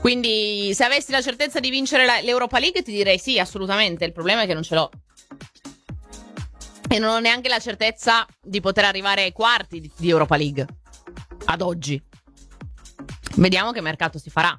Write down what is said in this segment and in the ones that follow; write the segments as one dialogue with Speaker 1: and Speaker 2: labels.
Speaker 1: Quindi se avessi la certezza di vincere l'Europa League ti direi sì, assolutamente. Il problema è che non ce l'ho. E non ho neanche la certezza di poter arrivare ai quarti di Europa League ad oggi. Vediamo che mercato si farà.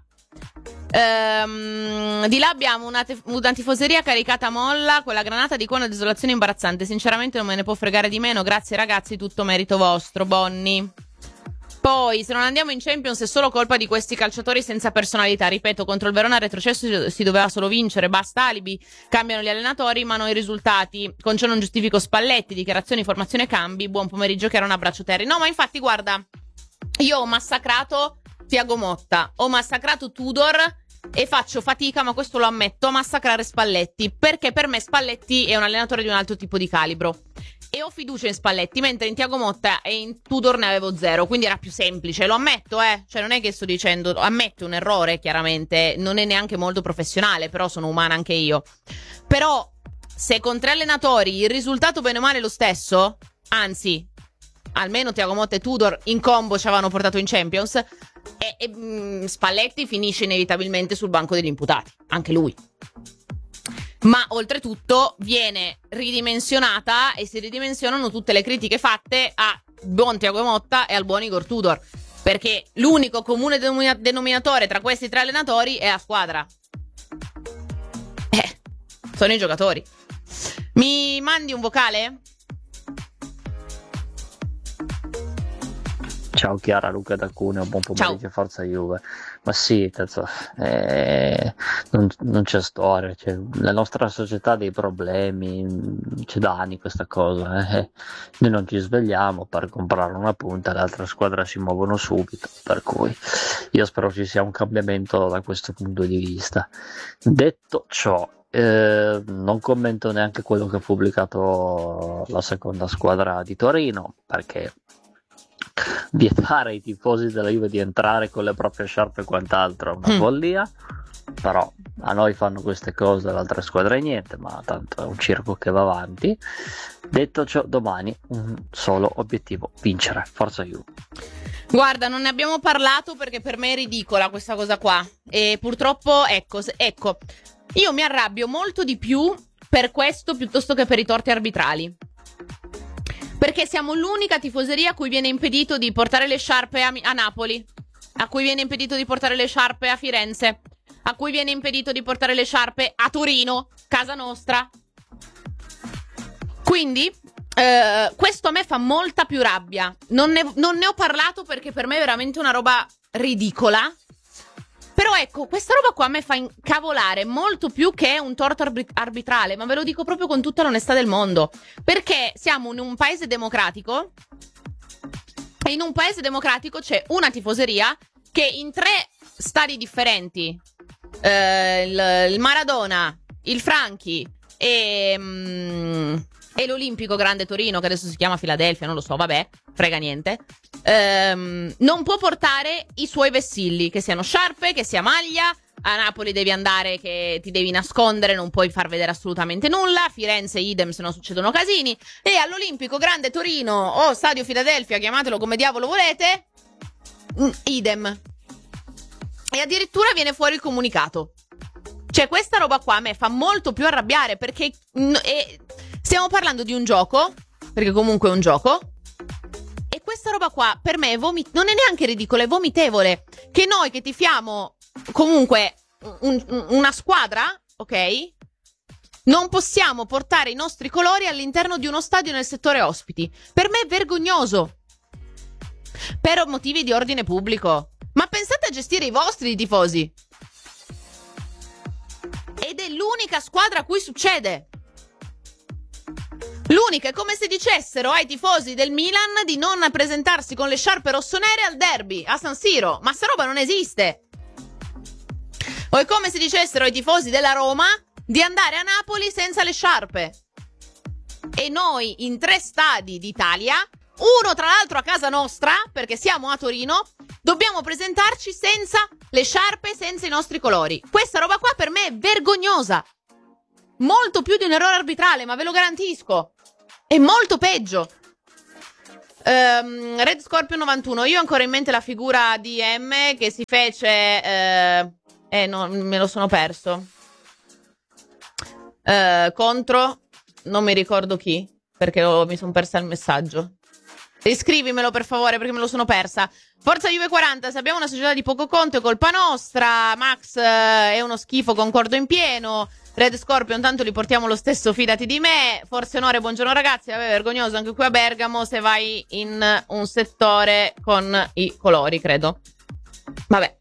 Speaker 1: Di là abbiamo una tifoseria caricata a molla, quella granata di una desolazione imbarazzante. Sinceramente non me ne può fregare di meno. Grazie ragazzi, tutto merito vostro, Bonni. Poi, se non andiamo in Champions è solo colpa di questi calciatori senza personalità. Ripeto, contro il Verona retrocesso si doveva solo vincere, basta alibi, cambiano gli allenatori ma non i risultati. Con ciò non giustifico Spalletti, dichiarazioni, formazione, cambi. Buon pomeriggio, che era un abbraccio Terry. No, ma infatti guarda, io ho massacrato Thiago Motta, ho massacrato Tudor e faccio fatica, ma questo lo ammetto, a massacrare Spalletti, perché per me Spalletti è un allenatore di un altro tipo di calibro. E ho fiducia in Spalletti, mentre in Thiago Motta e in Tudor ne avevo zero, quindi era più semplice, lo ammetto, cioè non è che sto dicendo, ammetto un errore, chiaramente, non è neanche molto professionale, però sono umana anche io. Però, se con 3 allenatori il risultato bene o male è lo stesso, anzi, almeno Thiago Motta e Tudor in combo ci avevano portato in Champions, Spalletti finisce inevitabilmente sul banco degli imputati, anche lui. Ma oltretutto viene ridimensionata e si ridimensionano tutte le critiche fatte a buon Thiago Motta e al buon Igor Tudor, perché l'unico comune denominatore tra questi 3 allenatori è la squadra. Sono i giocatori. Mi mandi un vocale?
Speaker 2: Ciao Chiara, Luca da Cuneo, buon pomeriggio, Forza Juve. Ma sì, non c'è storia, la nostra società ha dei problemi, c'è da anni questa cosa, Noi non ci svegliamo per comprare una punta, le altre squadre si muovono subito, per cui io spero ci sia un cambiamento da questo punto di vista. Detto ciò, non commento neanche quello che ha pubblicato la seconda squadra di Torino, perché vietare ai tifosi della Juve di entrare con le proprie sciarpe e quant'altro è una follia, però a noi fanno queste cose, le altre squadre niente, ma tanto è un circo che va avanti. Detto ciò, domani un solo obiettivo: vincere. Forza Juve.
Speaker 1: Guarda, non ne abbiamo parlato perché per me è ridicola questa cosa qua, e purtroppo ecco, io mi arrabbio molto di più per questo piuttosto che per i torti arbitrali. Perché siamo l'unica tifoseria a cui viene impedito di portare le sciarpe a Napoli, a cui viene impedito di portare le sciarpe a Firenze, a cui viene impedito di portare le sciarpe a Torino, casa nostra. Quindi questo a me fa molta più rabbia. Non ne ho parlato perché per me è veramente una roba ridicola. Però ecco, questa roba qua a me fa incavolare molto più che un torto arbitrale, ma ve lo dico proprio con tutta l'onestà del mondo. Perché siamo in un paese democratico e in un paese democratico c'è una tifoseria che in 3 stadi differenti, il Maradona, il Franchi e l'Olimpico Grande Torino, che adesso si chiama Philadelphia, non lo so, vabbè, frega niente, non può portare i suoi vessilli, che siano sciarpe, che sia maglia. A Napoli devi andare che ti devi nascondere, non puoi far vedere assolutamente nulla. A Firenze idem, se no succedono casini. E all'Olimpico Grande Torino o Stadio Philadelphia, chiamatelo come diavolo volete, idem. E addirittura viene fuori il comunicato. Cioè, questa roba qua a me fa molto più arrabbiare, perché stiamo parlando di un gioco, perché comunque è un gioco, e questa roba qua per me non è neanche ridicola, è vomitevole. Che noi che tifiamo comunque una squadra, ok, non possiamo portare i nostri colori all'interno di uno stadio nel settore ospiti. Per me è vergognoso, per motivi di ordine pubblico. Ma pensate a gestire i vostri tifosi. Ed è l'unica squadra a cui succede. L'unica, è come se dicessero ai tifosi del Milan di non presentarsi con le sciarpe rossonere al derby a San Siro. Ma sta roba non esiste. O è come se dicessero ai tifosi della Roma di andare a Napoli senza le sciarpe. E noi in 3 stadi d'Italia, uno tra l'altro a casa nostra, perché siamo a Torino, dobbiamo presentarci senza le sciarpe, senza i nostri colori. Questa roba qua per me è vergognosa. Molto più di un errore arbitrale, ma ve lo garantisco. È molto peggio. Red Scorpio 91. Io ho ancora in mente la figura di M che si fece No, me lo sono perso. Contro, non mi ricordo chi, perché mi sono persa il messaggio. Riscrivimelo per favore, perché me lo sono persa. Forza Juve 40, se abbiamo una società di poco conto è colpa nostra. Max è uno schifo, concordo in pieno. Red Scorpion, tanto li portiamo lo stesso, fidati di me. Forse Onore, buongiorno ragazzi. Vabbè, vergognoso anche qui a Bergamo se vai in un settore con i colori, credo. Vabbè.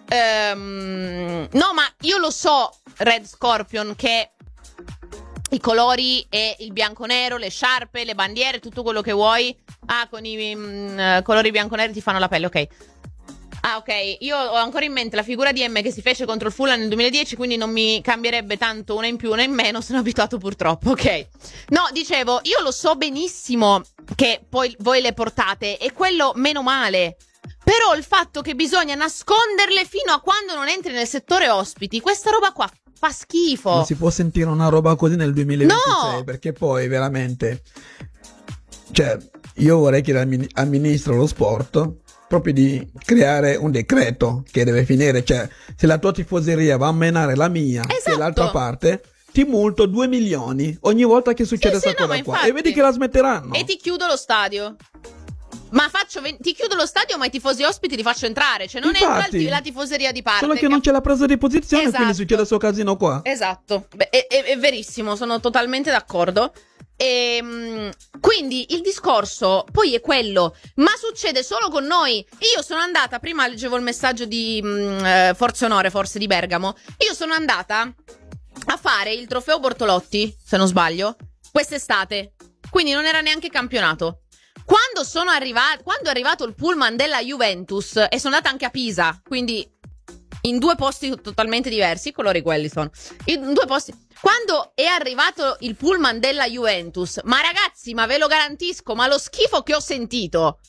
Speaker 1: No, ma io lo so, Red Scorpion, che i colori e il bianco-nero, le sciarpe, le bandiere, tutto quello che vuoi. Ah, con i colori bianco-neri ti fanno la pelle, ok. Ah, ok, io ho ancora in mente la figura di M che si fece contro il Fulham nel 2010, quindi non mi cambierebbe tanto una in più, una in meno, sono abituato purtroppo, ok. No, dicevo, io lo so benissimo che poi voi le portate, e quello meno male. Però il fatto che bisogna nasconderle fino a quando non entri nel settore ospiti, questa roba qua fa schifo.
Speaker 3: Non si può sentire una roba così nel 2026,
Speaker 1: no!
Speaker 3: Perché poi veramente, cioè, io vorrei chiedere al ministro dello sport proprio di creare un decreto che deve finire, cioè se la tua tifoseria va a menare la mia,
Speaker 1: esatto,
Speaker 3: e l'altra parte, ti multo 2 milioni ogni volta che succede questa cosa qua, infatti, e vedi che la smetteranno.
Speaker 1: E ti chiudo lo stadio. Ma ti chiudo lo stadio, ma i tifosi ospiti li faccio entrare. Cioè non
Speaker 3: infatti,
Speaker 1: entra la tifoseria di parte.
Speaker 3: Solo che non c'è la presa di posizione,
Speaker 1: esatto,
Speaker 3: quindi succede questo casino qua.
Speaker 1: Esatto, è verissimo, sono totalmente d'accordo. Quindi il discorso poi è quello, ma succede solo con noi. Io sono andata, prima leggevo il messaggio di Forza Onore, forse di Bergamo. Io sono andata a fare il trofeo Bortolotti, se non sbaglio, quest'estate. Quindi non era neanche campionato. Quando è arrivato il pullman della Juventus, e sono andata anche a Pisa, quindi in 2 posti totalmente diversi, i colori quelli sono, in 2 posti. Quando è arrivato il pullman della Juventus, ma ragazzi, ma ve lo garantisco, ma lo schifo che ho sentito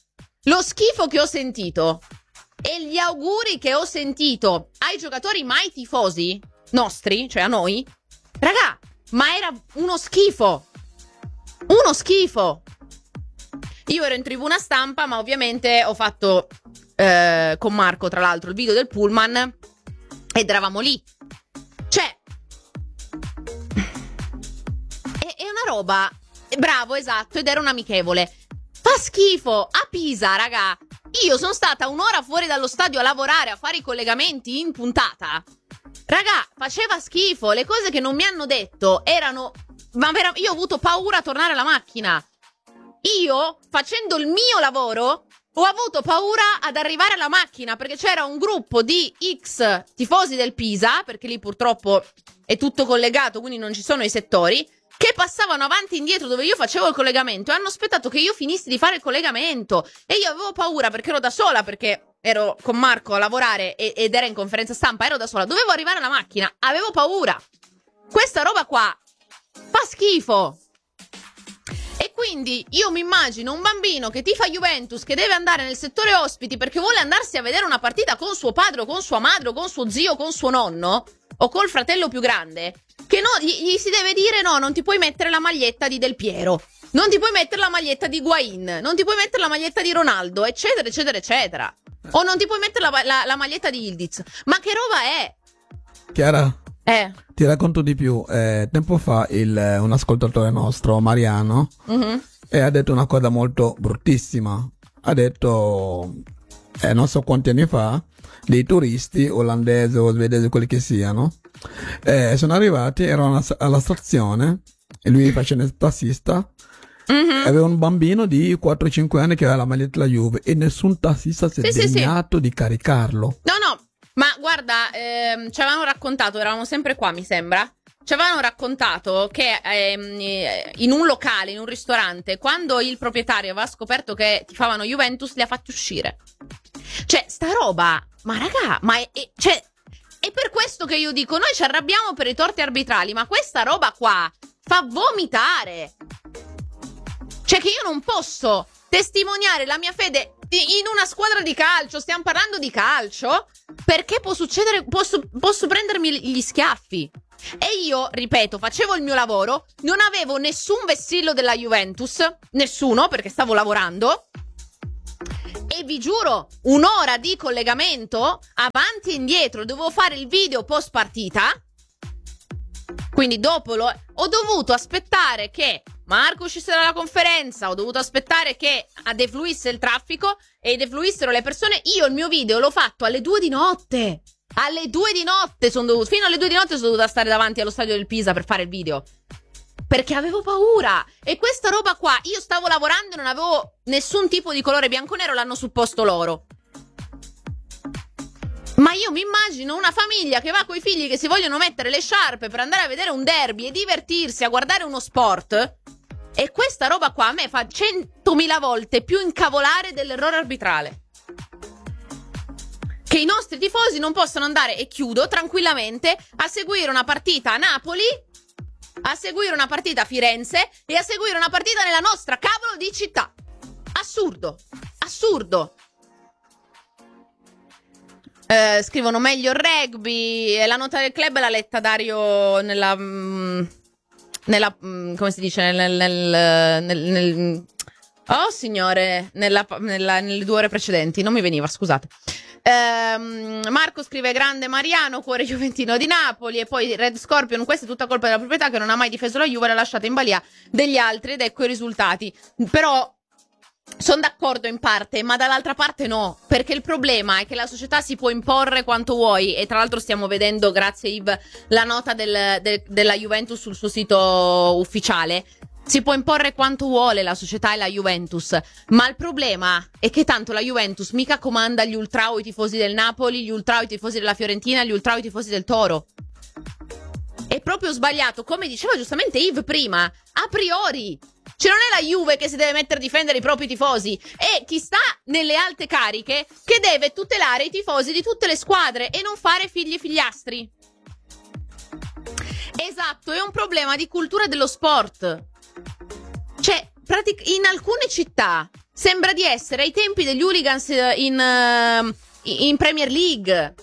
Speaker 1: e gli auguri che ho sentito ai giocatori, ma ai tifosi nostri, cioè a noi, raga, ma era uno schifo. Io ero in tribuna stampa, ma ovviamente ho fatto con Marco, tra l'altro, il video del pullman ed eravamo lì. Cioè, è una roba, bravo, esatto, ed era un amichevole. Fa schifo, a Pisa, raga. Io sono stata 1 ora fuori dallo stadio a lavorare, a fare i collegamenti in puntata. Raga, faceva schifo, le cose che non mi hanno detto erano... io ho avuto paura a tornare alla macchina. Io, facendo il mio lavoro, ho avuto paura ad arrivare alla macchina, perché c'era un gruppo di X tifosi del Pisa, perché lì purtroppo è tutto collegato, quindi non ci sono i settori, che passavano avanti e indietro dove io facevo il collegamento e hanno aspettato che io finissi di fare il collegamento. E io avevo paura perché ero da sola, perché ero con Marco a lavorare ed era in conferenza stampa, ero da sola, dovevo arrivare alla macchina, avevo paura. Questa roba qua fa schifo. E quindi io mi immagino un bambino che tifa Juventus, che deve andare nel settore ospiti perché vuole andarsi a vedere una partita con suo padre o con sua madre o con suo zio o con suo nonno o col fratello più grande, che no, gli si deve dire no, non ti puoi mettere la maglietta di Del Piero, non ti puoi mettere la maglietta di Higuain, non ti puoi mettere la maglietta di Ronaldo, eccetera eccetera eccetera, o non ti puoi mettere la maglietta di Yildiz. Ma che roba è?
Speaker 3: Chiara, ti racconto di più. Tempo fa un ascoltatore nostro, Mariano, ha detto una cosa molto bruttissima. Ha detto, non so quanti anni fa, dei turisti olandesi o svedesi, quelli che siano, sono arrivati, erano alla stazione e lui faceva il tassista. Aveva un bambino di 4-5 anni che aveva la maglietta della Juve e nessun tassista si è degnato di caricarlo.
Speaker 1: No, ma guarda, ci avevano raccontato, eravamo sempre qua mi sembra, ci avevano raccontato che in un locale, in un ristorante, quando il proprietario aveva scoperto che tifavano Juventus, li ha fatti uscire. Cioè, sta roba, ma raga, è per questo che io dico, noi ci arrabbiamo per i torti arbitrali, ma questa roba qua fa vomitare. Cioè che io non posso testimoniare la mia fede in una squadra di calcio, stiamo parlando di calcio, perché può succedere, posso prendermi gli schiaffi. E io, ripeto, facevo il mio lavoro, non avevo nessun vessillo della Juventus, nessuno, perché stavo lavorando, E vi giuro, 1 ora di collegamento avanti e indietro, dovevo fare il video post partita, quindi dopo ho dovuto aspettare che Marco uscisse dalla conferenza, ho dovuto aspettare che defluisse il traffico e defluissero le persone. Io il mio video l'ho fatto alle 2 di notte. Alle 2 di notte fino alle 2 di notte sono dovuta stare davanti allo stadio del Pisa per fare il video. Perché avevo paura. E questa roba qua, io stavo lavorando e non avevo nessun tipo di colore bianco-nero, l'hanno supposto loro. Ma io mi immagino una famiglia che va coi figli che si vogliono mettere le sciarpe per andare a vedere un derby e divertirsi, a guardare uno sport. E questa roba qua a me fa 100.000 volte più incavolare dell'errore arbitrale. Che i nostri tifosi non possano andare, e chiudo, tranquillamente a seguire una partita a Napoli, a seguire una partita a Firenze e a seguire una partita nella nostra cavolo di città. Assurdo. Scrivono meglio il rugby. E la nota del club l'ha letta Dario nella come si dice, oh signore, nelle 2 ore precedenti, non mi veniva, scusate. Marco scrive: grande Mariano, cuore juventino di Napoli. E poi Red Scorpion: questa è tutta colpa della proprietà che non ha mai difeso la Juve, l'ha lasciata in balia degli altri ed ecco i risultati. Però sono d'accordo in parte, ma dall'altra parte no, perché il problema è che la società si può imporre quanto vuoi. E tra l'altro stiamo vedendo, grazie Yves, la nota della Juventus sul suo sito ufficiale. Si può imporre quanto vuole la società e la Juventus, ma il problema è che tanto la Juventus mica comanda gli ultra o i tifosi del Napoli, gli ultra o i tifosi della Fiorentina, gli ultra o i tifosi del Toro. È proprio sbagliato, come diceva giustamente Yves prima, a priori. Cioè non è la Juve che si deve mettere a difendere i propri tifosi, è chi sta nelle alte cariche che deve tutelare i tifosi di tutte le squadre e non fare figli e figliastri. Esatto, è un problema di cultura dello sport. Cioè, in alcune città sembra di essere ai tempi degli hooligans in Premier League.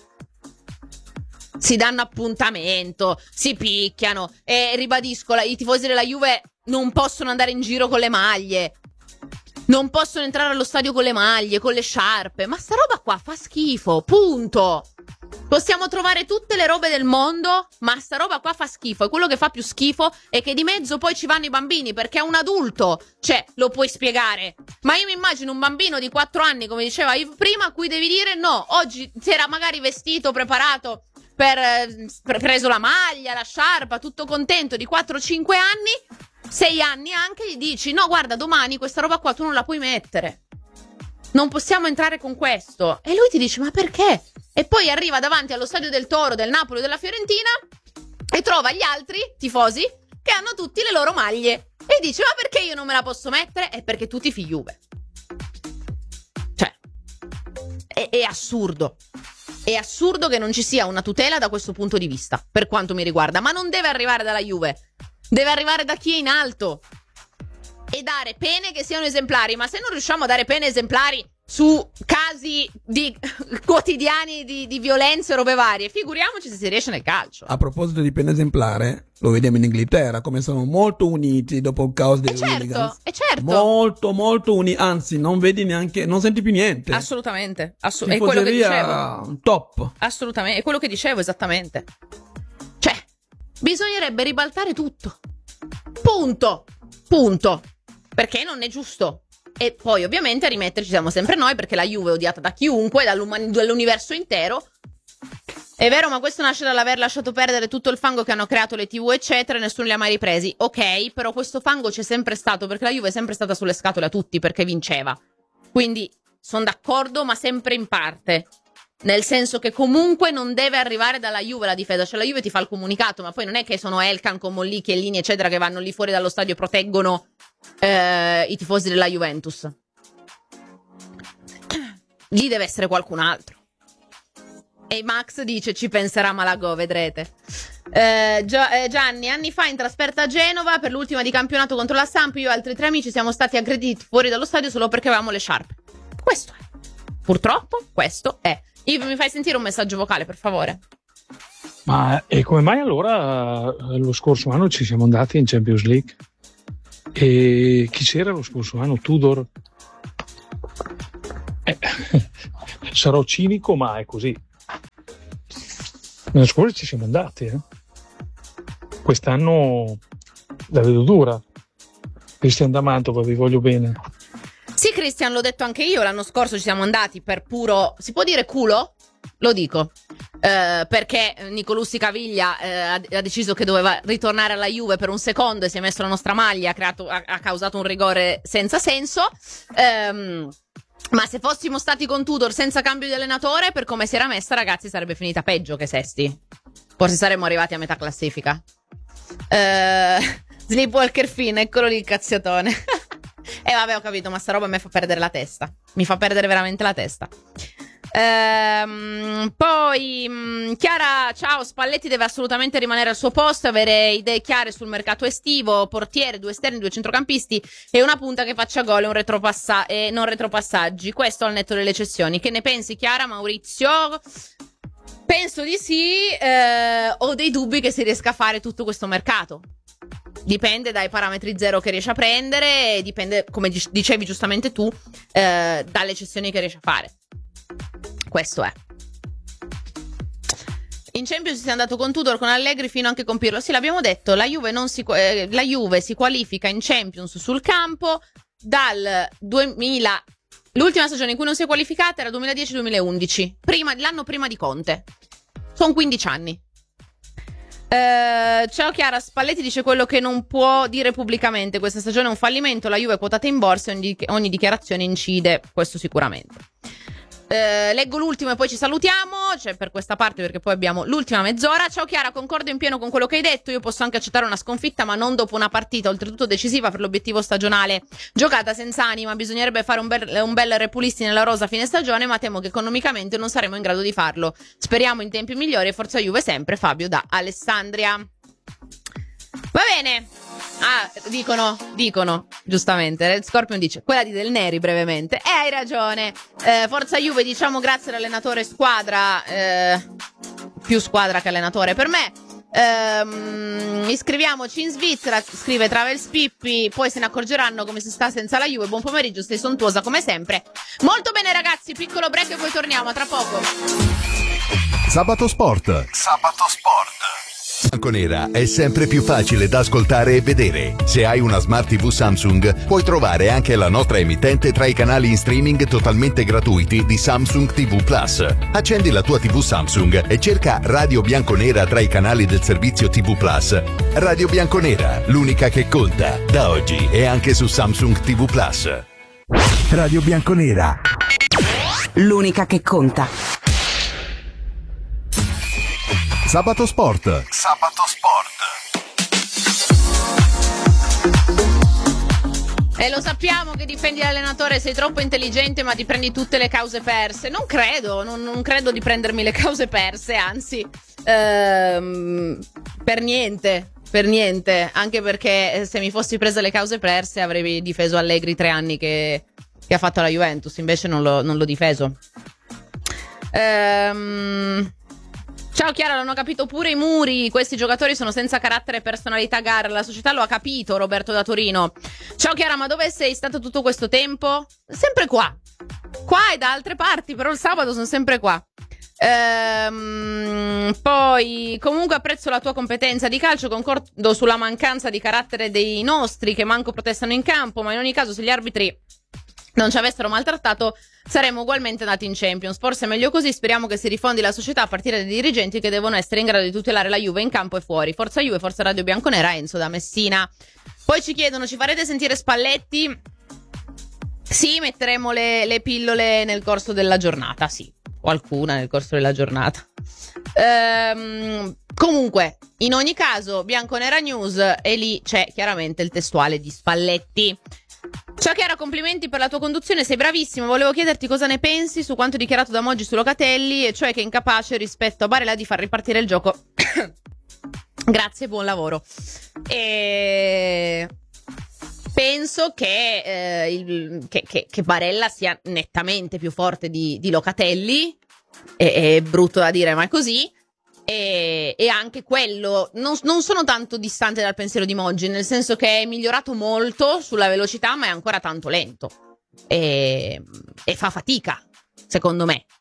Speaker 1: Si danno appuntamento, si picchiano e ribadisco, i tifosi della Juve non possono andare in giro con le maglie, non possono entrare allo stadio con le maglie, con le sciarpe, ma sta roba qua fa schifo, punto. Possiamo trovare tutte le robe del mondo, ma sta roba qua fa schifo. E quello che fa più schifo è che di mezzo poi ci vanno i bambini, perché a un adulto, cioè, lo puoi spiegare. Ma io mi immagino un bambino di 4 anni, come diceva Yves prima, a cui devi dire no, oggi si era magari vestito, preparato, preso la maglia, la sciarpa, tutto contento, di 4-5 anni, 6 anni anche, gli dici no, guarda, domani questa roba qua tu non la puoi mettere. Non possiamo entrare con questo. E lui ti dice ma perché? E poi arriva davanti allo stadio del Toro, del Napoli o della Fiorentina e trova gli altri tifosi che hanno tutti le loro maglie e dice ma perché io non me la posso mettere? È perché tu tifi Juve. Cioè è assurdo. È assurdo che non ci sia una tutela da questo punto di vista, per quanto mi riguarda. Ma non deve arrivare dalla Juve, deve arrivare da chi è in alto e dare pene che siano esemplari. Ma se non riusciamo a dare pene esemplari su casi quotidiani di violenze e robe varie, figuriamoci se si riesce nel calcio.
Speaker 3: A proposito di pena esemplare, lo vediamo in Inghilterra come sono molto uniti dopo il caos dei hooligans.
Speaker 1: Certo.
Speaker 3: Molto molto uniti, anzi non vedi neanche, non senti più niente.
Speaker 1: Assolutamente. È quello che dicevo.
Speaker 3: Top.
Speaker 1: Assolutamente, è quello che dicevo esattamente. Cioè, bisognerebbe ribaltare tutto. Punto. Perché non è giusto. E poi ovviamente a rimetterci siamo sempre noi, perché la Juve è odiata da chiunque, dall'universo intero. È vero, ma questo nasce dall'aver lasciato perdere tutto il fango che hanno creato le TV eccetera e nessuno li ha mai ripresi. Ok, però questo fango c'è sempre stato, perché la Juve è sempre stata sulle scatole a tutti, perché vinceva. Quindi sono d'accordo, ma sempre in parte. Nel senso che comunque non deve arrivare dalla Juve la difesa. Cioè la Juve ti fa il comunicato, ma poi non è che sono Elkan con Molli, Chiellini eccetera che vanno lì fuori dallo stadio e proteggono i tifosi della Juventus. Lì deve essere qualcun altro. E Max dice ci penserà Malagò, vedrete. Gianni, anni fa in trasferta a Genova per l'ultima di campionato contro la Samp, io e altri 3 amici siamo stati aggrediti fuori dallo stadio solo perché avevamo le sciarpe. Questo è. Purtroppo questo è. Yves, mi fai sentire un messaggio vocale, per favore?
Speaker 4: Ma e come mai allora lo scorso anno ci siamo andati in Champions League? E chi c'era lo scorso anno? Tudor? Sarò cinico, ma è così. L'anno scorso ci siamo andati, Quest'anno la vedo dura. Cristian da Mantova, vi voglio bene.
Speaker 1: Sì, Cristian, l'ho detto anche io, l'anno scorso ci siamo andati per puro, si può dire culo? Lo dico, perché Nicolussi Caviglia ha deciso che doveva ritornare alla Juve per un secondo e si è messo la nostra maglia, ha causato un rigore senza senso. Ma se fossimo stati con Tudor senza cambio di allenatore, per come si era messa, ragazzi, sarebbe finita peggio che sesti. Forse saremmo arrivati a metà classifica. Sleepwalker Finn, eccolo lì il cazziatone. Vabbè, ho capito, ma sta roba mi fa perdere la testa. Mi fa perdere veramente la testa. Poi Chiara, ciao, Spalletti deve assolutamente rimanere al suo posto, avere idee chiare sul mercato estivo, portiere, 2 esterni, 2 centrocampisti e una punta che faccia gol e non retropassaggi. Questo al netto delle cessioni. Che ne pensi, Chiara? Maurizio? Penso di sì. Ho dei dubbi che si riesca a fare tutto questo mercato. Dipende dai parametri zero che riesce a prendere e dipende, come dicevi giustamente tu, dalle cessioni che riesce a fare. Questo è. In Champions si è andato con Tudor, con Allegri, fino anche con Pirlo. Sì, l'abbiamo detto, la Juve si qualifica in Champions sul campo dal 2000. L'ultima stagione in cui non si è qualificata era 2010-2011, l'anno prima di Conte. Sono 15 anni. Ciao Chiara, Spalletti dice quello che non può dire pubblicamente. Questa stagione è un fallimento, la Juve è quotata in borsa e ogni dichiarazione incide, questo sicuramente. Leggo l'ultimo e poi ci salutiamo, cioè per questa parte, perché poi abbiamo l'ultima mezz'ora. Ciao Chiara, concordo in pieno con quello che hai detto. Io posso anche accettare una sconfitta, ma non dopo una partita oltretutto decisiva per l'obiettivo stagionale, giocata senza anima. Bisognerebbe fare un bel repulisti nella rosa a fine stagione, ma temo che economicamente non saremo in grado di farlo. Speriamo in tempi migliori e forza Juve sempre. Fabio da Alessandria. Va bene. Dicono, giustamente, Red Scorpion dice, quella di Del Neri brevemente. Hai ragione. Forza Juve, diciamo grazie all'allenatore squadra, più squadra che allenatore per me. Iscriviamoci in Svizzera, scrive Travels Pippi, poi se ne accorgeranno come si sta senza la Juve. Buon pomeriggio, stai sontuosa come sempre. Molto bene ragazzi, piccolo break e poi torniamo tra poco.
Speaker 5: Sabato Sport. Bianconera è sempre più facile da ascoltare e vedere. Se hai una Smart TV Samsung, puoi trovare anche la nostra emittente tra i canali in streaming totalmente gratuiti di Samsung TV Plus. Accendi la tua TV Samsung e cerca Radio Bianconera tra i canali del servizio TV Plus. Radio Bianconera, l'unica che conta, da oggi e anche su Samsung TV Plus. Radio Bianconera,
Speaker 6: l'unica che conta.
Speaker 5: Sabato Sport.
Speaker 1: E lo sappiamo che difendi l'allenatore, sei troppo intelligente, ma ti prendi tutte le cause perse. Non credo di prendermi le cause perse, anzi, per niente. Anche perché se mi fossi presa le cause perse avrei difeso Allegri 3 anni che ha fatto la Juventus, invece non l'ho difeso. Ciao Chiara, l'hanno capito pure i muri. Questi giocatori sono senza carattere e personalità gara. La società lo ha capito, Roberto da Torino. Ciao Chiara, ma dove sei stato tutto questo tempo? Sempre qua e da altre parti, però il sabato sono sempre qua. Poi comunque apprezzo la tua competenza di calcio, concordo sulla mancanza di carattere dei nostri che manco protestano in campo, ma in ogni caso se gli arbitri non ci avessero maltrattato saremmo ugualmente andati in Champions. Forse è meglio così, speriamo che si rifondi la società a partire dai dirigenti che devono essere in grado di tutelare la Juve in campo e fuori. Forza Juve, forza Radio Bianconera. Enzo da Messina. Poi ci chiedono, ci farete sentire Spalletti? Sì, metteremo le pillole nel corso della giornata, sì, qualcuna nel corso della giornata. Comunque, in ogni caso, Bianconera News, e lì c'è chiaramente il testuale di Spalletti. Ciao Chiara, complimenti per la tua conduzione, sei bravissimo. Volevo chiederti cosa ne pensi su quanto dichiarato da Moggi su Locatelli, e cioè che è incapace rispetto a Barella di far ripartire il gioco. Grazie, buon lavoro. E penso che Barella sia nettamente più forte di Locatelli. È brutto da dire, ma è così. E anche quello non sono tanto distante dal pensiero di Moggi, nel senso che è migliorato molto sulla velocità, ma è ancora tanto lento e fa fatica, secondo me.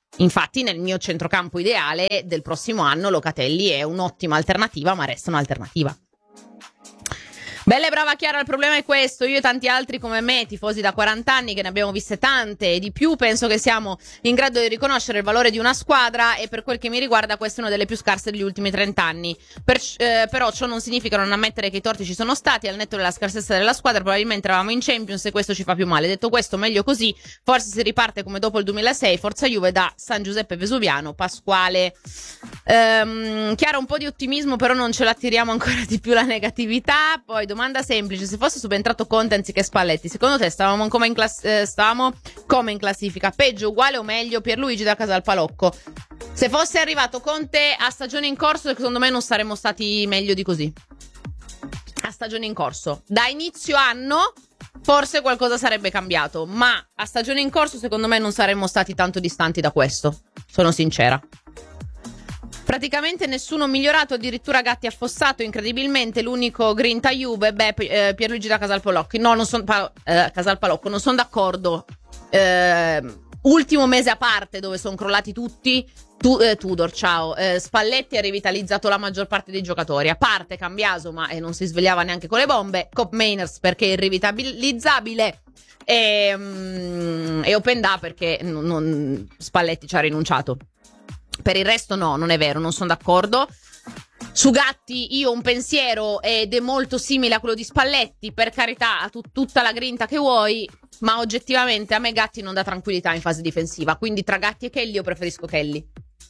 Speaker 1: Infatti nel mio centrocampo ideale del prossimo anno Locatelli è un'ottima alternativa, ma resta un'alternativa. Bella e brava Chiara, il problema è questo: io e tanti altri come me, tifosi da 40 anni, che ne abbiamo viste tante e di più, penso che siamo in grado di riconoscere il valore di una squadra, e per quel che mi riguarda questa è una delle più scarse degli ultimi 30 anni. Però ciò non significa non ammettere che i torti ci sono stati. Al netto della scarsezza della squadra probabilmente eravamo in Champions e questo ci fa più male. Detto questo, meglio così, forse si riparte come dopo il 2006, Forza Juve da San Giuseppe Vesuviano. Pasquale. Chiara, un po' di ottimismo, però non ce l'attiriamo ancora di più la negatività. Poi domanda semplice: se fosse subentrato Conte anziché Spalletti, secondo te stavamo come in classifica? Peggio, uguale o meglio? Pierluigi da Casalpalocco. Se fosse arrivato Conte a stagione in corso, secondo me non saremmo stati meglio di così. A stagione in corso, da inizio anno forse qualcosa sarebbe cambiato, ma a stagione in corso secondo me non saremmo stati tanto distanti da questo, sono sincera. Praticamente nessuno migliorato, addirittura Gatti affossato incredibilmente. L'unico grinta Juve, Pierluigi da Casalpalocco. No, non sono Casalpalocco, non sono d'accordo. Ultimo mese a parte dove sono crollati tutti. Tudor, ciao. Spalletti ha rivitalizzato la maggior parte dei giocatori, a parte Cambiaso, ma non si svegliava neanche con le bombe. Cop Mainers perché è irrivitalizzabile. E Openda perché Spalletti ci ha rinunciato. Per il resto no, non è vero, non sono d'accordo. Su Gatti io ho un pensiero ed è molto simile a quello di Spalletti, per carità, ha tutta la grinta che vuoi, ma oggettivamente a me Gatti non dà tranquillità in fase difensiva, quindi tra Gatti e Kelly io preferisco Kelly.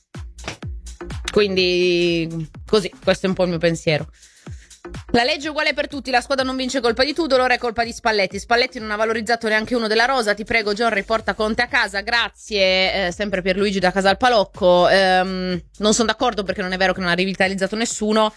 Speaker 1: Quindi così, questo è un po' il mio pensiero. La legge è uguale per tutti, la squadra non vince colpa di Tudor, ora è colpa di Spalletti. Spalletti non ha valorizzato neanche uno della rosa. Ti prego John, riporta Conte a casa, grazie. Sempre Pierluigi da Casalpalocco. Non sono d'accordo perché non è vero che non ha rivitalizzato nessuno.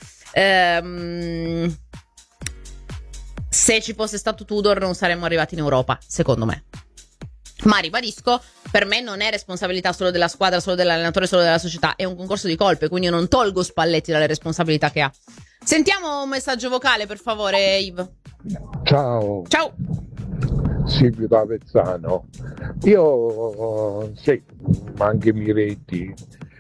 Speaker 1: Se ci fosse stato Tudor non saremmo arrivati in Europa, secondo me. Ma ribadisco, per me non è responsabilità solo della squadra, solo dell'allenatore, solo della società, è un concorso di colpe, quindi io non tolgo Spalletti dalle responsabilità che ha. Sentiamo un messaggio vocale, per favore, Yves.
Speaker 7: Ciao.
Speaker 1: Ciao.
Speaker 7: Silvio da Avezzano. Io sì, ma anche Miretti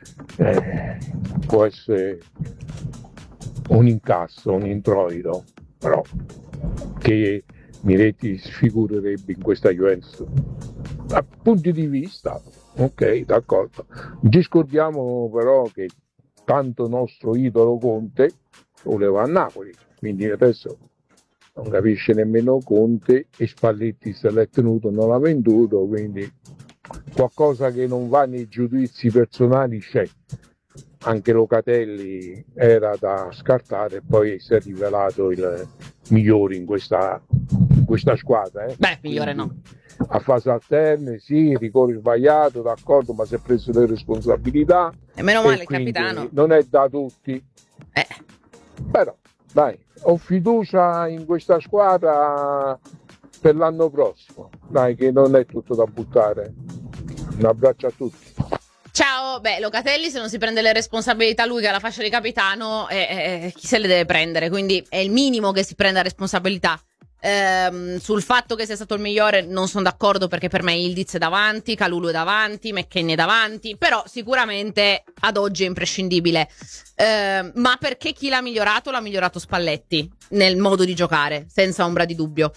Speaker 7: può essere un incasso, un introito, però che Miretti si figurerebbe in questa Juventus. Da punti di vista, ok, d'accordo. Ci scordiamo però che tanto nostro idolo Conte voleva a Napoli, quindi adesso non capisce nemmeno Conte e Spalletti se l'è tenuto, non l'ha venduto, quindi qualcosa che non va nei giudizi personali c'è. Anche Locatelli era da scartare e poi si è rivelato il migliore in questa squadra.
Speaker 1: Beh, migliore no.
Speaker 7: A fase alterne, sì, rigore sbagliato, d'accordo, ma si è preso le responsabilità.
Speaker 1: E meno male il capitano.
Speaker 7: Non è da tutti. Però, dai, ho fiducia in questa squadra per l'anno prossimo. Dai, che non è tutto da buttare. Un abbraccio a tutti.
Speaker 1: Ciao, Locatelli se non si prende le responsabilità lui che ha la fascia di capitano, chi se le deve prendere? Quindi è il minimo che si prenda responsabilità. Sul fatto che sia stato il migliore non sono d'accordo, perché per me Ildiz è davanti, Kalulu è davanti, McKennie è davanti, però sicuramente ad oggi è imprescindibile. Ma perché chi l'ha migliorato Spalletti nel modo di giocare, senza ombra di dubbio.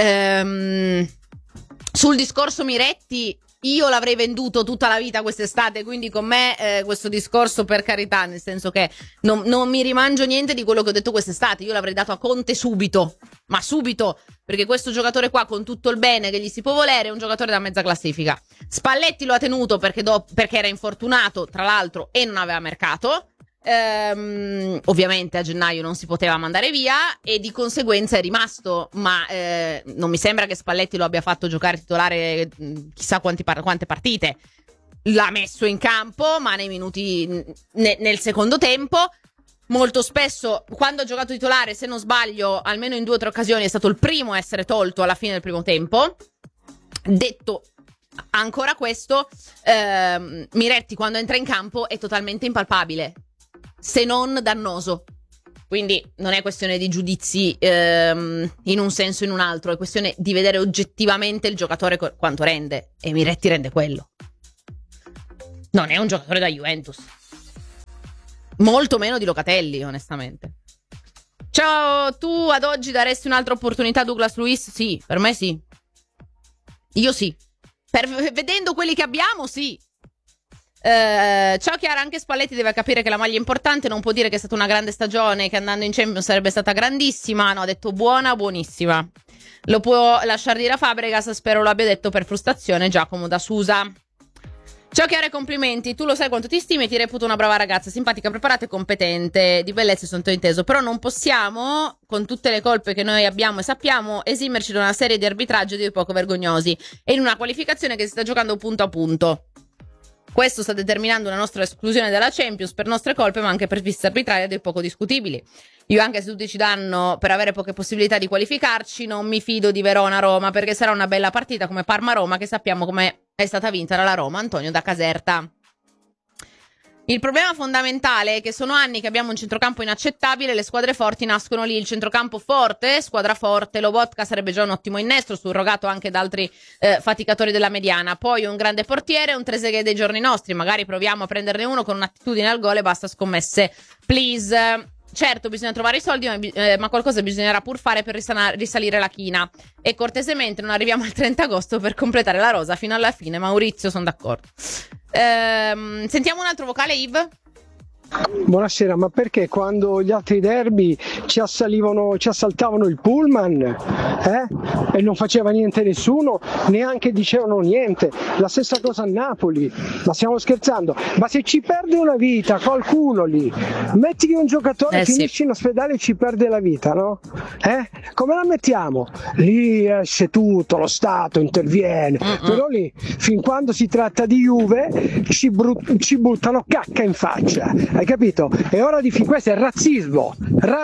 Speaker 1: Sul discorso Miretti, io l'avrei venduto tutta la vita quest'estate, quindi con me questo discorso, per carità, nel senso che non mi rimangio niente di quello che ho detto quest'estate. Io l'avrei dato a Conte subito, ma subito, perché questo giocatore qua, con tutto il bene che gli si può volere, è un giocatore da mezza classifica. Spalletti lo ha tenuto perché era infortunato, tra l'altro, e non aveva mercato. Ovviamente a gennaio non si poteva mandare via e di conseguenza è rimasto, ma non mi sembra che Spalletti lo abbia fatto giocare titolare chissà quante partite. L'ha messo in campo, ma nei minuti nel secondo tempo. Molto spesso quando ha giocato titolare, se non sbaglio, almeno in 2 o 3 occasioni è stato il primo a essere tolto alla fine del primo tempo. Detto ancora questo, Miretti quando entra in campo è totalmente impalpabile, se non dannoso. Quindi non è questione di giudizi in un senso o in un altro, è questione di vedere oggettivamente il giocatore quanto rende, e Miretti rende quello. Non è un giocatore da Juventus. Molto meno di Locatelli, onestamente. Ciao, tu ad oggi daresti un'altra opportunità a Douglas Luiz? Sì, per me sì. Io sì. Vedendo quelli che abbiamo, sì. Ciao Chiara, anche Spalletti deve capire che la maglia è importante, non può dire che è stata una grande stagione, che andando in Champions sarebbe stata grandissima. No, ha detto buona, buonissima. Lo può lasciare dire a Fabregas, spero lo abbia detto per frustrazione Giacomo da Susa. Ciao Chiara, complimenti, tu lo sai quanto ti stimi e ti reputo una brava ragazza, simpatica, preparata e competente, di bellezza sono inteso, però non possiamo, con tutte le colpe che noi abbiamo e sappiamo, esimerci da una serie di arbitraggi di poco vergognosi e in una qualificazione che si sta giocando punto a punto. Questo sta determinando una nostra esclusione dalla Champions per nostre colpe, ma anche per visti arbitrari a dir poco discutibili. Io, anche se tutti ci danno per avere poche possibilità di qualificarci, non mi fido di Verona-Roma, perché sarà una bella partita come Parma-Roma, che sappiamo come è stata vinta dalla Roma. Antonio da Caserta. Il problema fondamentale è che sono anni che abbiamo un centrocampo inaccettabile, le squadre forti nascono lì, il centrocampo forte, squadra forte, Lobotka sarebbe già un ottimo innestro, surrogato anche da altri faticatori della mediana, poi un grande portiere, un Trezeguet dei giorni nostri, magari proviamo a prenderne uno con un'attitudine al gol e basta scommesse, please. Certo, bisogna trovare i soldi, ma qualcosa bisognerà pur fare per risalire la china. E cortesemente non arriviamo al 30 agosto per completare la rosa fino alla fine. Maurizio, sono d'accordo. Sentiamo un altro vocale, Yves.
Speaker 8: Buonasera, ma perché quando gli altri derby ci assaltavano il pullman e non faceva niente nessuno, neanche dicevano niente? La stessa cosa a Napoli, ma stiamo scherzando? Ma se ci perde una vita qualcuno lì, metti che un giocatore finisce in ospedale e ci perde la vita, no? Come la mettiamo? Lì esce tutto, lo Stato interviene, però lì fin quando si tratta di Juve ci buttano cacca in faccia. Hai capito? È ora di questo è razzismo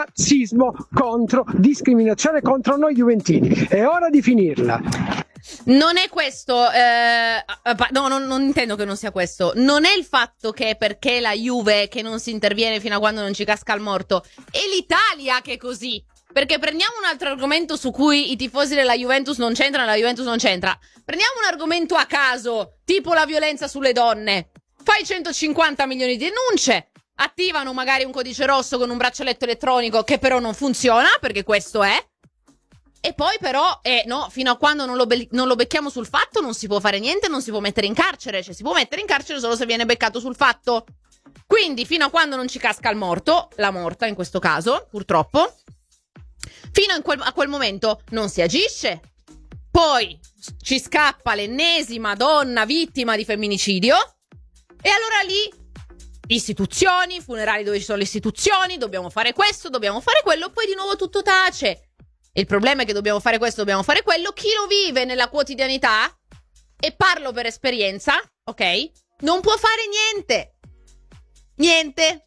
Speaker 8: contro discriminazione contro noi juventini. È ora di finirla.
Speaker 1: Non è questo, no, non intendo che non sia questo. Non è il fatto che perché la Juve che non si interviene fino a quando non ci casca il morto, è l'Italia che è così. Perché prendiamo un altro argomento su cui i tifosi della Juventus non c'entrano, la Juventus non c'entra. Prendiamo un argomento a caso, tipo la violenza sulle donne. Fai 150 milioni di denunce. Attivano magari un codice rosso con un braccialetto elettronico che però non funziona, perché questo è. E poi però, no, fino a quando non lo becchiamo sul fatto non si può fare niente, non si può mettere in carcere. Cioè si può mettere in carcere solo se viene beccato sul fatto. Quindi fino a quando non ci casca il morto, la morta in questo caso, purtroppo, fino a quel momento non si agisce. Poi ci scappa l'ennesima donna vittima di femminicidio e allora lì istituzioni, funerali dove ci sono le istituzioni, dobbiamo fare questo, dobbiamo fare quello, poi di nuovo tutto tace. Il problema è che dobbiamo fare questo, dobbiamo fare quello. Chi lo vive nella quotidianità, e parlo per esperienza, ok? Non può fare niente. Niente.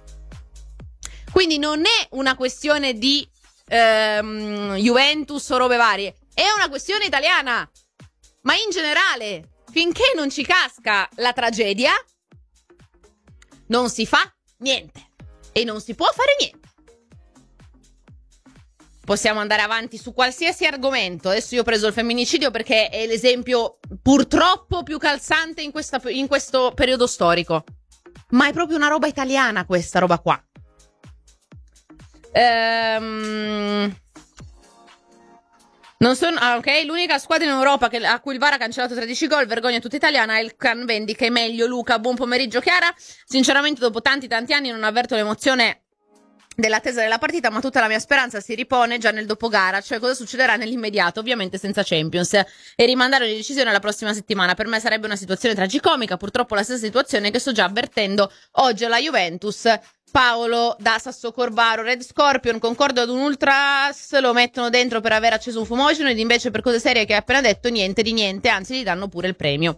Speaker 1: Quindi non è una questione di Juventus o robe varie, è una questione italiana. Ma in generale, finché non ci casca la tragedia, non si fa niente e non si può fare niente. Possiamo andare avanti su qualsiasi argomento. Adesso io ho preso il femminicidio perché è l'esempio purtroppo più calzante in questo periodo storico. Ma è proprio una roba italiana questa roba qua. Non sono, ok, l'unica squadra in Europa a cui il VAR ha cancellato 13 gol, vergogna tutta italiana, è il Can Vendica. È meglio Luca, buon pomeriggio Chiara. Sinceramente dopo tanti anni non avverto l'emozione dell'attesa della partita, ma tutta la mia speranza si ripone già nel dopogara, cioè cosa succederà nell'immediato, ovviamente senza Champions, e rimandare le decisioni alla prossima settimana. Per me sarebbe una situazione tragicomica, purtroppo la stessa situazione che sto già avvertendo oggi alla Juventus. Paolo da Sassocorvaro. Red Scorpion, concordo ad un ultras, lo mettono dentro per aver acceso un fumogeno, ed invece per cose serie che hai appena detto niente di niente, anzi gli danno pure il premio.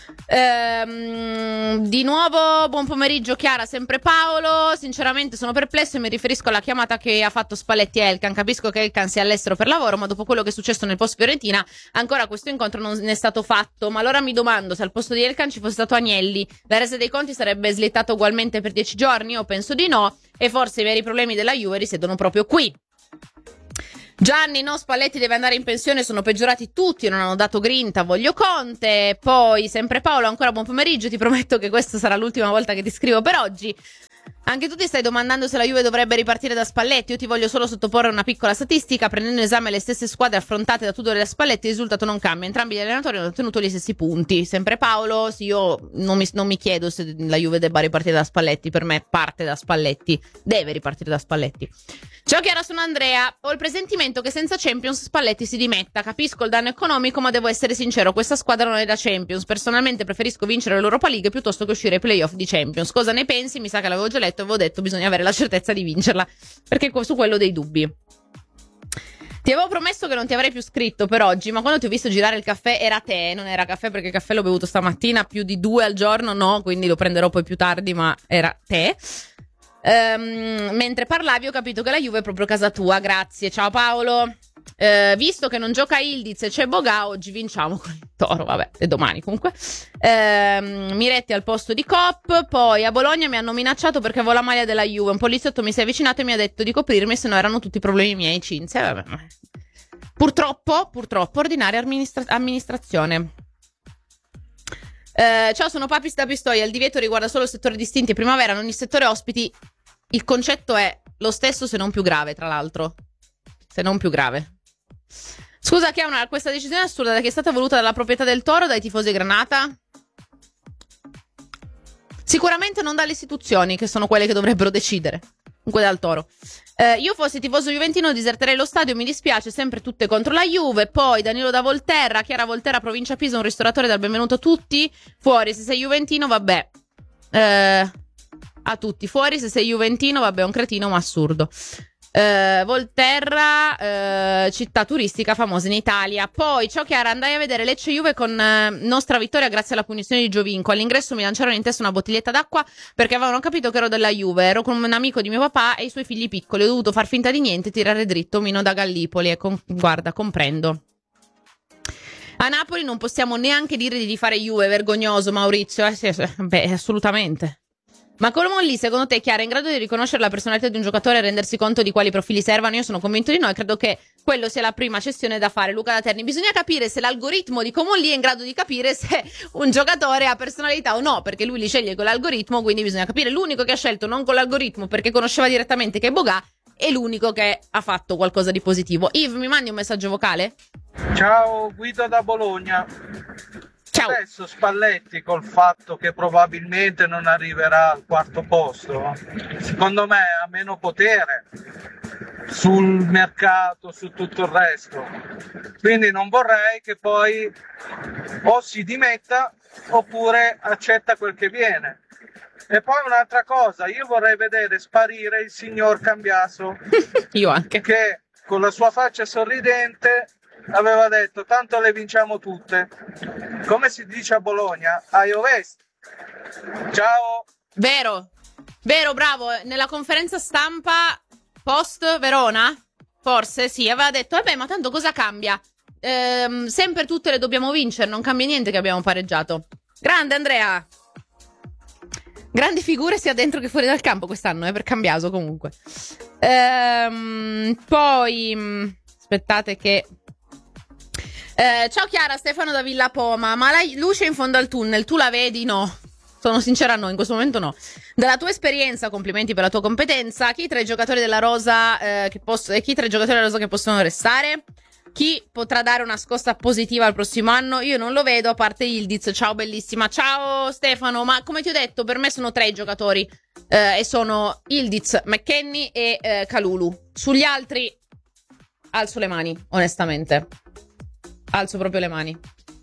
Speaker 1: Di nuovo buon pomeriggio Chiara, sempre Paolo. Sinceramente sono perplesso e mi riferisco alla chiamata che ha fatto Spalletti a Elkan. Capisco che Elkan sia all'estero per lavoro, ma dopo quello che è successo nel post Fiorentina ancora questo incontro non è stato fatto. Ma allora mi domando, se al posto di Elkan ci fosse stato Agnelli, la resa dei conti sarebbe slittata ugualmente per 10 giorni? Io penso di no, e forse i veri problemi della Juve risiedono proprio qui. Gianni, no, Spalletti deve andare in pensione, sono peggiorati tutti, non hanno dato grinta, voglio Conte. Poi, sempre Paolo, ancora buon pomeriggio, ti prometto che questa sarà l'ultima volta che ti scrivo per oggi. Anche tu ti stai domandando se la Juve dovrebbe ripartire da Spalletti. Io ti voglio solo sottoporre una piccola statistica. Prendendo in esame le stesse squadre affrontate da Tudor e da Spalletti, il risultato non cambia. Entrambi gli allenatori hanno ottenuto gli stessi punti. Sempre Paolo, sì, io non mi chiedo se la Juve debba ripartire da Spalletti. Per me parte da Spalletti, deve ripartire da Spalletti. Ciao Chiara, sono Andrea. Ho il presentimento che senza Champions Spalletti si dimetta. Capisco il danno economico, ma devo essere sincero, questa squadra non è da Champions. Personalmente preferisco vincere l'Europa League piuttosto che uscire ai playoff di Champions. Cosa ne pensi? Mi sa che l'avevo già letto e avevo detto bisogna avere la certezza di vincerla, perché su quello ho dei dubbi. Ti avevo promesso che non ti avrei più scritto per oggi, ma quando ti ho visto girare il caffè era tè, non era caffè, perché il caffè l'ho bevuto stamattina, più di 2 al giorno no, quindi lo prenderò poi più tardi, ma era tè. Mentre parlavi ho capito che la Juve è proprio casa tua, grazie, ciao Paolo. Visto che non gioca Ildiz e c'è Boga, oggi vinciamo con il Toro, vabbè, e domani comunque. Miretti al posto di Cop. Poi a Bologna mi hanno minacciato perché avevo la maglia della Juve, un poliziotto mi si è avvicinato e mi ha detto di coprirmi, se no erano tutti problemi miei. Cinzia, vabbè. Purtroppo ordinaria amministrazione. Ciao, sono Papis da Pistoia. Il divieto riguarda solo il settore distinti e primavera, non il settore ospiti. Il concetto è lo stesso, se non più grave, tra l'altro. Se non più grave. Scusa Chiara, questa decisione assurda che è stata voluta dalla proprietà del Toro, dai tifosi Granata? Sicuramente non dalle istituzioni, che sono quelle che dovrebbero decidere. Comunque dal Toro. Io fossi tifoso juventino diserterei lo stadio, mi dispiace, sempre tutte contro la Juve. Poi Danilo da Volterra, Chiara Volterra, provincia Pisa, un ristoratore dal benvenuto a tutti. Fuori se sei juventino, vabbè. A tutti. Fuori se sei juventino, vabbè, un cretino ma assurdo. Volterra, città turistica famosa in Italia. Poi, ciao Chiara, andai a vedere Lecce Juve con nostra vittoria grazie alla punizione di Giovinco. All'ingresso mi lanciarono in testa una bottiglietta d'acqua perché avevano capito che ero della Juve. Ero con un amico di mio papà e i suoi figli piccoli. Ho dovuto far finta di niente e tirare dritto Mino da Gallipoli. E guarda, comprendo. A Napoli non possiamo neanche dire di fare Juve, vergognoso Maurizio. Beh, assolutamente. Ma come lì, secondo te, Chiara, è in grado di riconoscere la personalità di un giocatore e rendersi conto di quali profili servano? Io sono convinto di no e credo che quello sia la prima cessione da fare. Luca da Terni, bisogna capire se l'algoritmo di Comolli è in grado di capire se un giocatore ha personalità o no, perché lui li sceglie con l'algoritmo, quindi bisogna capire. L'unico che ha scelto non con l'algoritmo perché conosceva direttamente che è Boga è l'unico che ha fatto qualcosa di positivo. Yves, mi mandi un messaggio vocale?
Speaker 9: Ciao, Guido da Bologna.
Speaker 1: Ciao.
Speaker 9: Adesso Spalletti, col fatto che probabilmente non arriverà al quarto posto, secondo me ha meno potere sul mercato, su tutto il resto. Quindi non vorrei che poi o si dimetta oppure accetta quel che viene. E poi un'altra cosa, io vorrei vedere sparire il signor Cambiaso.
Speaker 1: Io anche.
Speaker 9: Che con la sua faccia sorridente aveva detto tanto le vinciamo tutte, come si dice a Bologna, ai Ovest. Ciao.
Speaker 1: Vero, bravo. Nella conferenza stampa post Verona, forse sì, aveva detto vabbè, ma tanto cosa cambia? Sempre tutte le dobbiamo vincere, non cambia niente che abbiamo pareggiato. Grande Andrea. Grandi figure sia dentro che fuori dal campo quest'anno, per Cambiaso comunque. Poi aspettate che ciao Chiara, Stefano da Villa Poma. Ma la luce in fondo al tunnel, tu la vedi? No. Sono sincera, no, in questo momento no. Dalla tua esperienza, complimenti per la tua competenza. Chi tra i giocatori della Rosa che possono restare? Chi potrà dare una scossa positiva al prossimo anno? Io non lo vedo, a parte Ildiz. Ciao bellissima. Ciao Stefano, ma come ti ho detto, per me sono 3 i giocatori e sono Ildiz, McKennie e Kalulu. Sugli altri alzo le mani, onestamente. Alzo proprio le mani.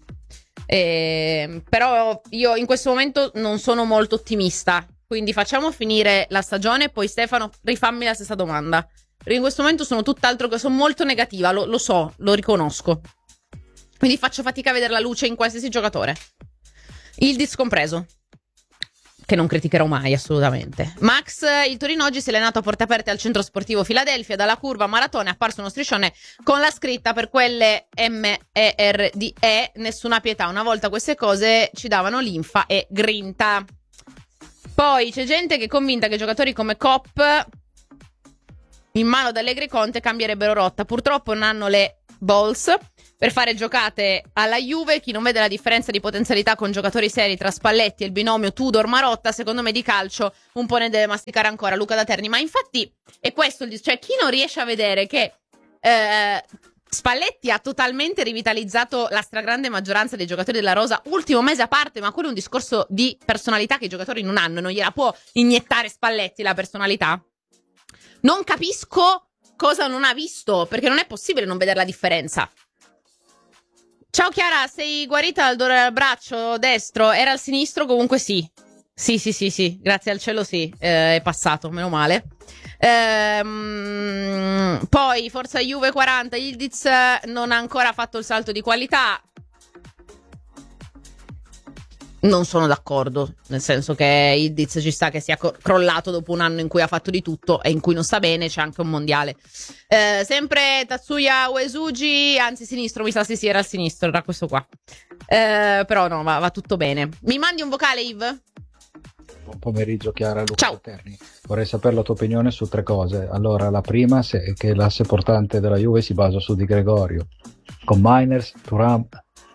Speaker 1: Però io in questo momento non sono molto ottimista. Quindi facciamo finire la stagione e poi Stefano rifammi la stessa domanda. Perché in questo momento sono tutt'altro che sono molto negativa, lo so, lo riconosco. Quindi faccio fatica a vedere la luce in qualsiasi giocatore. Ildiz compreso. Che non criticherò mai, assolutamente. Max, il Torino oggi si è allenato a porte aperte al centro sportivo Filadelfia. Dalla curva Maratona è apparso uno striscione con la scritta per quelle MERDE, nessuna pietà. Una volta queste cose ci davano linfa e grinta. Poi c'è gente che è convinta che giocatori come Cop in mano ad Allegri e Conte cambierebbero rotta. Purtroppo non hanno le balls per fare giocate alla Juve. Chi non vede la differenza di potenzialità con giocatori seri tra Spalletti e il binomio Tudor-Marotta, secondo me di calcio un po' ne deve masticare ancora Luca da Terni. Ma infatti è questo, cioè chi non riesce a vedere che Spalletti ha totalmente rivitalizzato la stragrande maggioranza dei giocatori della rosa, ultimo mese a parte, ma quello è un discorso di personalità che i giocatori non hanno, non gliela può iniettare Spalletti la personalità. Non capisco cosa non ha visto, perché non è possibile non vedere la differenza. Ciao Chiara, sei guarita dal dolore al braccio destro? Era al sinistro? Comunque sì. Sì, grazie al cielo sì, è passato, meno male. Poi Forza Juve 40, Yildiz non ha ancora fatto il salto di qualità. Non sono d'accordo, nel senso che Yildiz ci sta che sia crollato dopo un anno in cui ha fatto di tutto e in cui non sta bene, c'è anche un mondiale. Sempre Tatsuya Uesugi, anzi sinistro, mi sa sì, era al sinistro, era questo qua. Però no, va tutto bene. Mi mandi un vocale, Yves?
Speaker 10: Buon pomeriggio Chiara, Luca
Speaker 1: Ciao.
Speaker 10: Terni. Vorrei sapere la tua opinione su 3 cose. Allora, la prima è che l'asse portante della Juve si basa su Di Gregorio, con Miners, Thuram,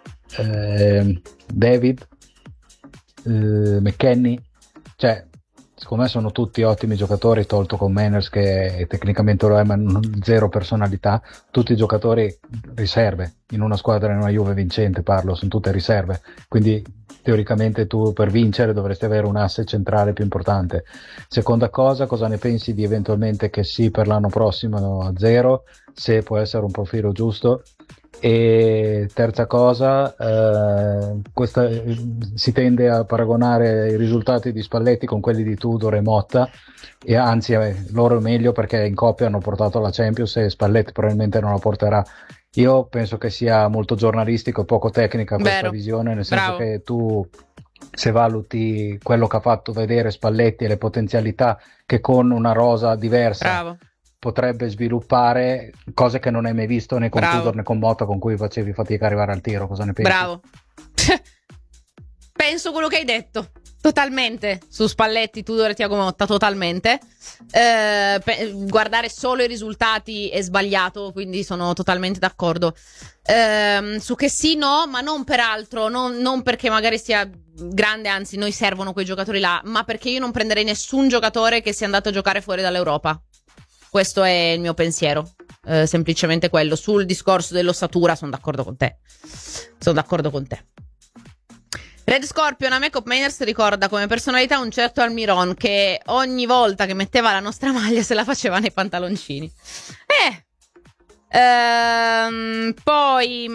Speaker 10: David, McKennie, cioè secondo me sono tutti ottimi giocatori, tolto con Miners che tecnicamente lo è ma zero personalità, tutti giocatori riserve in una squadra, in una Juve vincente parlo, sono tutte riserve, quindi teoricamente tu per vincere dovresti avere un asse centrale più importante. Seconda cosa ne pensi di eventualmente che sì per l'anno prossimo a 0, se può essere un profilo giusto? E terza cosa, si tende a paragonare i risultati di Spalletti con quelli di Tudor e Motta, e anzi loro è meglio perché in coppia hanno portato la Champions e Spalletti probabilmente non la porterà. Io penso che sia molto giornalistico e poco tecnica questa visione, nel senso che tu, se valuti quello che ha fatto vedere Spalletti e le potenzialità che con una rosa diversa potrebbe sviluppare, cose che non hai mai visto né con Tudor né con Motta, con cui facevi fatica ad arrivare al tiro. Cosa ne pensi?
Speaker 1: Bravo. Penso quello che hai detto totalmente su Spalletti, Tudor e Thiago Motta, totalmente. Guardare solo i risultati è sbagliato, quindi sono totalmente d'accordo. Su che sì, no, ma non per altro, non perché magari sia grande, anzi noi servono quei giocatori là, ma perché io non prenderei nessun giocatore che sia andato a giocare fuori dall'Europa. Questo è il mio pensiero, semplicemente quello. Sul discorso dell'ossatura sono d'accordo con te. Red Scorpion, a me Cop Mainers ricorda come personalità un certo Almiron che ogni volta che metteva la nostra maglia se la faceva nei pantaloncini. Poi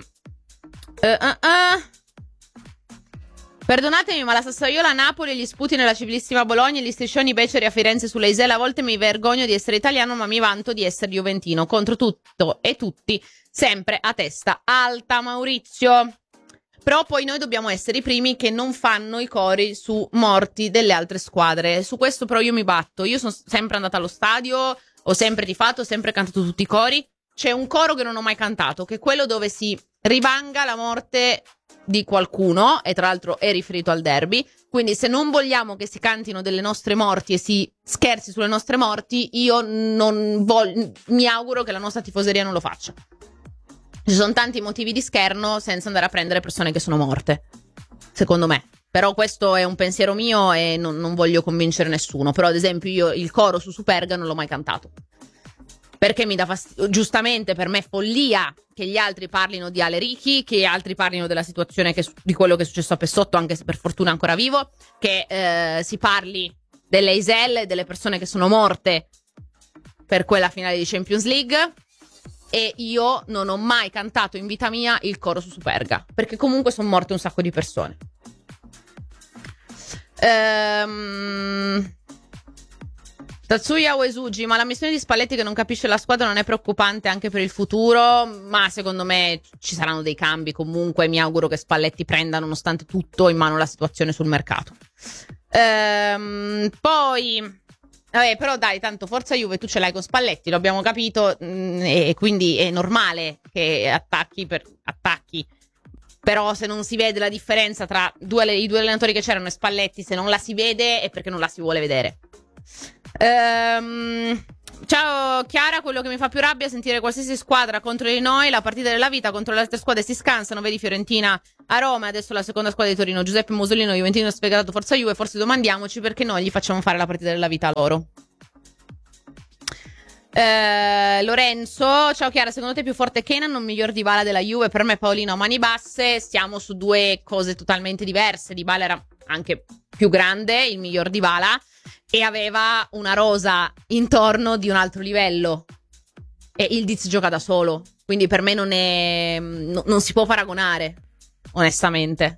Speaker 1: perdonatemi, ma la Sassuolo a Napoli e gli sputi nella civilissima Bologna e gli striscioni beceri a Firenze sulle Iselle, a volte mi vergogno di essere italiano, ma mi vanto di essere juventino. Contro tutto e tutti, sempre a testa alta, Maurizio. Però poi noi dobbiamo essere i primi che non fanno i cori su morti delle altre squadre. Su questo però io mi batto. Io sono sempre andata allo stadio, ho sempre tifato, ho sempre cantato tutti i cori. C'è un coro che non ho mai cantato, che è quello dove si rivanga la morte di qualcuno, e tra l'altro è riferito al derby. Quindi se non vogliamo che si cantino delle nostre morti e si scherzi sulle nostre morti, io mi auguro che la nostra tifoseria non lo faccia. Ci sono tanti motivi di scherno senza andare a prendere persone che sono morte, secondo me. Però questo è un pensiero mio e non voglio convincere nessuno. Però ad esempio io il coro su Superga non l'ho mai cantato, perché mi dà fastidio. Giustamente per me è follia che gli altri parlino di Ale Ricchi, che gli altri parlino della situazione di quello che è successo a Pessotto, anche se per fortuna è ancora vivo, che si parli delle Iselle e delle persone che sono morte per quella finale di Champions League. E io non ho mai cantato in vita mia il coro su Superga, perché comunque sono morte un sacco di persone. Tatsuya Uesugi, ma la missione di Spalletti che non capisce la squadra non è preoccupante anche per il futuro? Ma secondo me ci saranno dei cambi comunque. Mi auguro che Spalletti prenda nonostante tutto in mano la situazione sul mercato. Poi vabbè, però dai, tanto forza Juve tu ce l'hai con Spalletti, lo abbiamo capito, e quindi è normale che attacchi per attacchi. Però se non si vede la differenza tra i due allenatori che c'erano e Spalletti, se non la si vede è perché non la si vuole vedere. Ciao Chiara, quello che mi fa più rabbia è sentire qualsiasi squadra contro di noi, la partita della vita, contro le altre squadre si scansano, vedi Fiorentina a Roma e adesso la seconda squadra di Torino. Giuseppe Musolino, Juventino ha spiegato Forza Juve, forse domandiamoci perché noi gli facciamo fare la partita della vita a loro. Lorenzo, ciao Chiara, secondo te è più forte Kenan o miglior Dybala della Juve? Per me Paolino a mani basse, stiamo su due cose totalmente diverse. Dybala era anche più grande, il miglior Dybala, e aveva una rosa intorno di un altro livello, e Ildiz gioca da solo, quindi per me non si può paragonare, onestamente.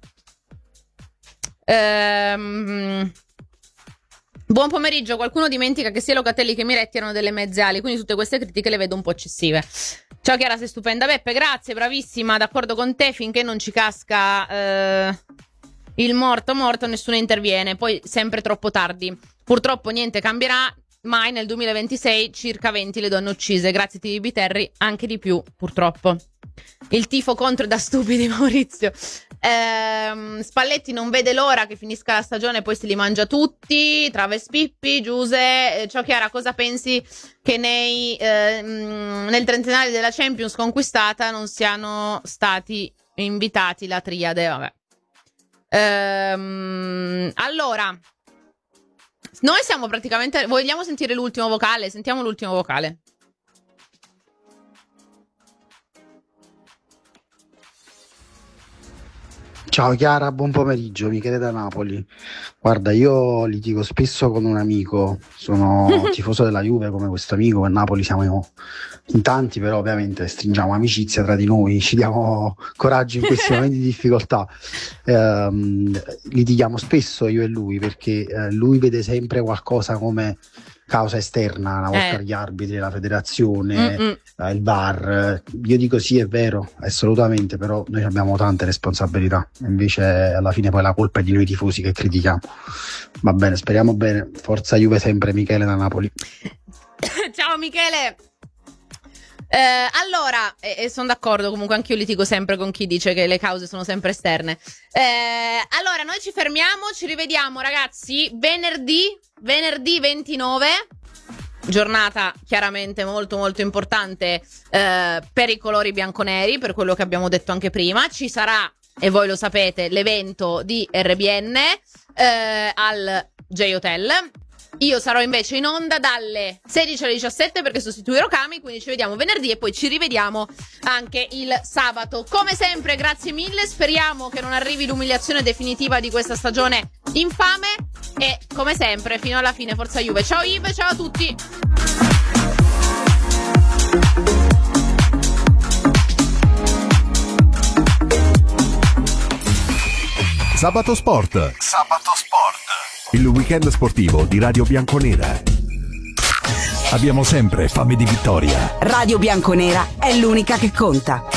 Speaker 1: Buon pomeriggio, qualcuno dimentica che sia Locatelli che Miretti erano delle mezze ali, quindi tutte queste critiche le vedo un po' eccessive. Ciao Chiara, sei stupenda. Beppe, grazie, bravissima, d'accordo con te, finché non ci casca il morto nessuno interviene, poi sempre troppo tardi. Purtroppo niente cambierà mai, nel 2026 circa 20 le donne uccise, grazie TV Biterri, anche di più purtroppo. Il tifo contro è da stupidi, Maurizio. Spalletti non vede l'ora che finisca la stagione, poi se li mangia tutti. Traves Pippi, Giuse. Ciao Chiara, cosa pensi che nel trentennale della Champions conquistata non siano stati invitati la triade? Vabbè. Allora, noi siamo praticamente... Vogliamo sentire l'ultimo vocale? Sentiamo l'ultimo vocale.
Speaker 11: Ciao Chiara, buon pomeriggio, Michele da Napoli. Guarda, io litigo spesso con un amico, sono tifoso della Juve come questo amico, a Napoli siamo in tanti, però ovviamente stringiamo amicizia tra di noi, ci diamo coraggio in questi momenti di difficoltà. Litighiamo spesso io e lui, perché lui vede sempre qualcosa come causa esterna, una volta gli arbitri, la federazione, il VAR. Io dico sì, è vero, assolutamente, però noi abbiamo tante responsabilità, invece alla fine poi la colpa è di noi tifosi che critichiamo. Va bene, speriamo bene, forza Juve sempre. Michele da Napoli.
Speaker 1: Ciao Michele. Allora, sono d'accordo, comunque anch'io litigo sempre con chi dice che le cause sono sempre esterne. Allora, noi ci fermiamo, ci rivediamo ragazzi venerdì 29, giornata chiaramente molto molto importante per i colori bianconeri, per quello che abbiamo detto anche prima. Ci sarà, e voi lo sapete, l'evento di RBN al J-Hotel. Io sarò invece in onda dalle 16 alle 17 perché sostituirò Cami, quindi ci vediamo venerdì e poi ci rivediamo anche il sabato. Come sempre, grazie mille, speriamo che non arrivi l'umiliazione definitiva di questa stagione infame e come sempre fino alla fine forza Juve. Ciao Yves, ciao a tutti.
Speaker 5: Sabato Sport. Il weekend sportivo di Radio Bianconera. Abbiamo sempre fame di vittoria.
Speaker 6: Radio Bianconera è l'unica che conta.